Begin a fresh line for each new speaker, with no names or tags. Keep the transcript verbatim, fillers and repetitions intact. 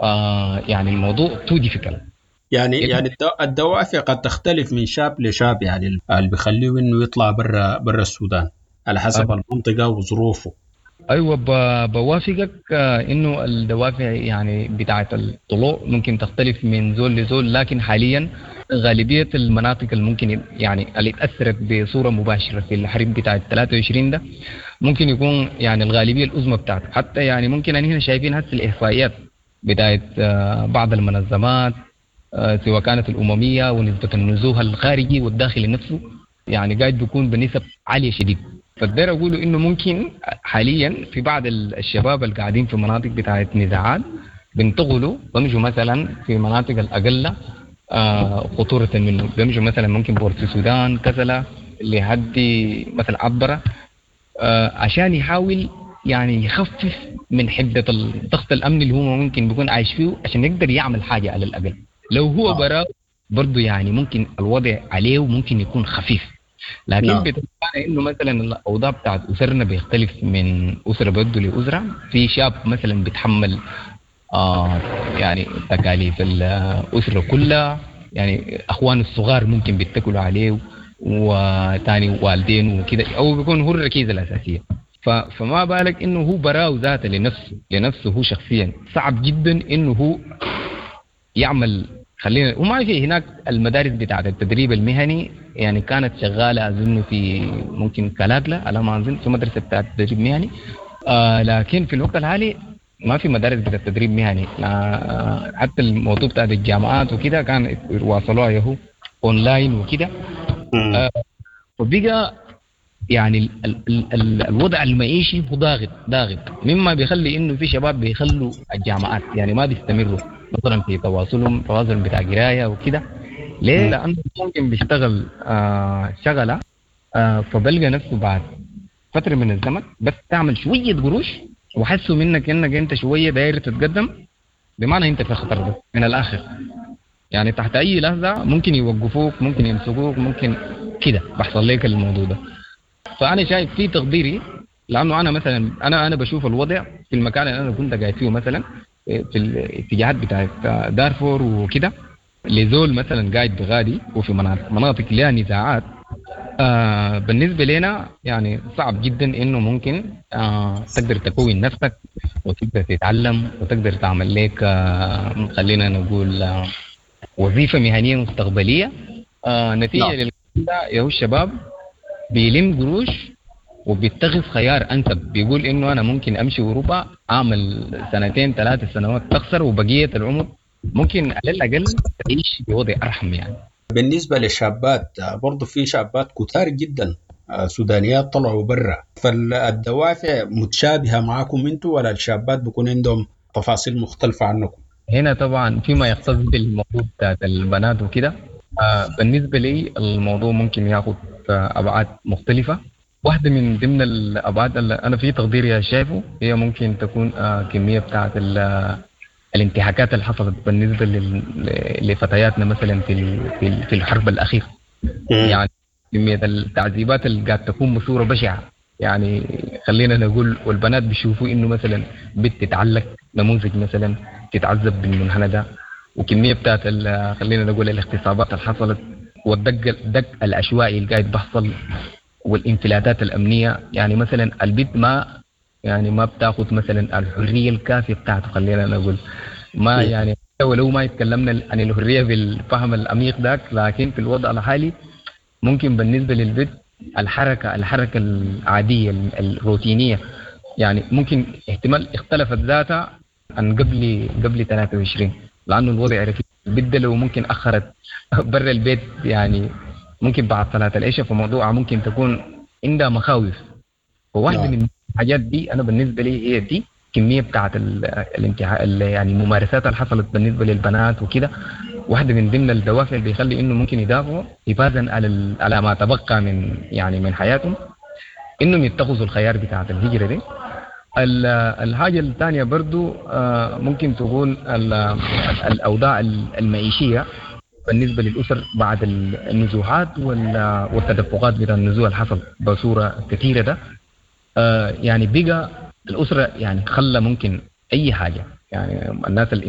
آه يعني الموضوع تو ديفيكال.
يعني يعني الدو- الدوافع قد تختلف من شاب لشاب، يعني اللي بيخليه انه يطلع برا برا السودان على حسب المنطقة وظروفه.
ايوه، ب- بوافقك آه، انه الدوافع يعني بتاعه الطلوع ممكن تختلف من زول لزول، لكن حاليا غالبيه المناطق اللي ممكن يعني اللي تاثرت بصوره مباشره في الحرب بتاعه ثلاثة وعشرين ده ممكن يكون يعني الغالبيه العظمى بتاعته. حتى يعني ممكن ان هنا شايفين هسه الاحصائيات بتاعه آه، بعض المنظمات، آه، سواء كانت الامميه ونسبه النزوح الخارجي والداخلي نفسه، يعني قاعد بيكون بنسب عاليه شديد. فاقدر اقول انه ممكن حاليا في بعض ال- الشباب اللي قاعدين في مناطق بتاعت نزاعات بينتقلوا بمشوا مثلا في مناطق الاقل آه، خطوره منه، بيمشوا مثلا ممكن بورت السودان كسلا لحد مثلا عبره، آه، عشان يحاول يعني يخفف من حده الضغط الامني اللي هو ممكن بيكون عايش فيه، عشان يقدر يعمل حاجه على الاقل. لو هو
آه.
برا برضه يعني ممكن الوضع عليه ممكن يكون خفيف. لكن
نعم.
بتبقى انه مثلا الاوضاع بتاعت اسرنا بيختلف من اسره بده لاسره. في شاب مثلا بيتحمل آه يعني تكاليف الاسره كلها، يعني اخوانه الصغار ممكن بيتكلوا عليه، وتاني والدين وكده، او بيكون هو الركيزه الاساسيه. ف- فما بالك انه هو براو ذاته لنفسه لنفسه هو شخصيا، صعب جدا انه هو يعمل. خلينا وما في هناك المدارس بتاعت التدريب المهني يعني كانت شغاله اظن في ممكن كلاكلا على ما اظن في مدرسه بتاعت التدريب المهني. آه لكن في الوقت الحالي ما في مدارس بتاعت التدريب المهني. آه حتى الموضوع بتاعت الجامعات وكده كان واصلوها يهو اونلاين وكده.
مم.
آه وبقى يعني ال ال ال ال الوضع المعيشي هو ضاغط ضاغط، مما بيخلي انه في شباب بيخلوا الجامعات يعني ما بيستمروا مثلا في تواصلهم تواصل بتاع قرايه وكده. ليه؟
مم.
لانه ممكن بيشتغل آه شغله آه فبلقى نفسه بعد فتره من الزمن بس تعمل شويه قروش وحسوا منك انك انت شويه داير تتقدم، بمعنى انت في خطر بس من الاخر. يعني تحت اي لحظه ممكن يوقفوك، ممكن يمسكوك، ممكن كده بحصل لك الموضوع ده. فانا شايف في تقديري، لانه انا مثلا انا انا بشوف الوضع في المكان اللي انا كنت قاعد فيه مثلا في الاتجاهات بتاعت دارفور وكده، لزول مثلا قاعد بغادي وفي مناطق مناطق لها نزاعات. آه بالنسبه لنا يعني صعب جدا انه ممكن آه تقدر تكون نفسك وتقدر تتعلم وتقدر تعمل لك آه خلينا نقول آه وظيفه مهنيه مستقبليه آه
نعم.
نتيجه للكلام ده يا هو الشباب بيلم قروش وبيتخذ خيار انسب. بيقول انه انا ممكن امشي اوروبا اعمل سنتين ثلاث سنوات تخسر، وبقيه العمر ممكن على الاقل تعيش بوضع ارحم يعني.
بالنسبة للشابات، آه، برضو في شابات كتار جدا، آه، سودانيات طلعوا برا، فالدوافع متشابهة معاكم انتوا ولا الشابات بيكون عندهم تفاصيل مختلفة عنكم؟
هنا طبعا فيما يختص بالموضوع بتاعت البنات وكده، آه بالنسبه لي الموضوع ممكن ياخذ آه ابعاد مختلفه. واحده من ضمن الابعاد اللي انا في تقديري شايفه هي ممكن تكون آه كميه بتاعت الانتهاكات اللي حصلت بالنسبه لل- لفتياتنا مثلا في ال- في ال- في الحرب الاخيره.
مم.
يعني كميه التعذيبات اللي قاعد تكون بصوره بشعه. يعني خلينا نقول والبنات بيشوفوا انه مثلا بنت تتعلق نموذج مثلا تتعذب بالمنحنى ده. وكميه بتاعت ال- خلينا نقول الاغتصابات اللي حصلت، والدق الدق العشوائي اللي قاعد بيحصل، والانفلاتات الامنيه. يعني مثلا البنت ما يعني ما بتاخذ مثلا الحريه الكافيه بتاعته، خلينا نقول ما
مم.
يعني ولو ما يتكلمنا عن الحريه بالفهم العميق ذاك، لكن في الوضع الحالي ممكن بالنسبه للبنت الحركه الحركه العاديه الروتينيه يعني ممكن احتمال اختلفت ذاتها عن قبل قبل ثلاثة وعشرين، لانه الوضع ركيب. البنت لو ممكن اخرت برا البيت يعني ممكن بعد صلاه العشاء، فموضوعها ممكن تكون عندها مخاوف. وواحده
نعم.
من الحاجات دي انا بالنسبه لي هي دي كميه بتاعت ال- الانتهاء ال- يعني الممارسات اللي حصلت بالنسبه للبنات وكده. واحده من ضمن الدوافع اللي بيخلي انه ممكن يدافعوا حفاظا على ال- على ما تبقى من يعني من حياتهم، انهم يتخذوا الخيار بتاعت الهجره دي. ال- الحاجه الثانيه برضو آه، ممكن تكون ال- ال- الاوضاع المعيشيه بالنسبه للاسر بعد النزوحات وال- والتدفقات بتاع النزوح اللي حصل بصوره كثيره ده. آه يعني بقى الأسرة يعني خلى ممكن أي حاجة، يعني الناس اللي